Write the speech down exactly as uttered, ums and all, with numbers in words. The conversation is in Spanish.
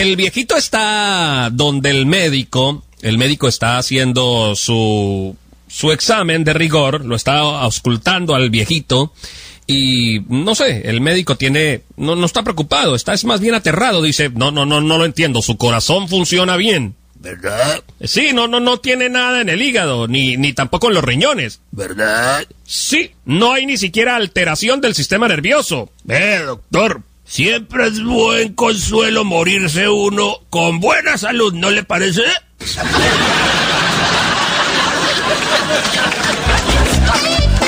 El viejito está donde el médico, el médico está haciendo su, su examen de rigor, lo está auscultando al viejito. Y no sé, el médico tiene, no, no está preocupado, está es más bien aterrado, dice, no, no, no, no lo entiendo, su corazón funciona bien. ¿Verdad? Sí, no, no, no tiene nada en el hígado, ni, ni tampoco en los riñones. ¿Verdad? Sí, no hay ni siquiera alteración del sistema nervioso. Eh, doctor, siempre es buen consuelo morirse uno con buena salud, ¿no le parece?